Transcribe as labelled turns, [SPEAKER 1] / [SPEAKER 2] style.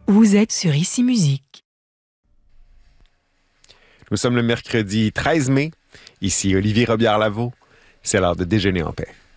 [SPEAKER 1] Vous êtes sur Ici Musique.
[SPEAKER 2] Nous sommes le mercredi 13 mai. Ici Olivier Robillard-Lavaux. C'est l'heure de déjeuner en paix.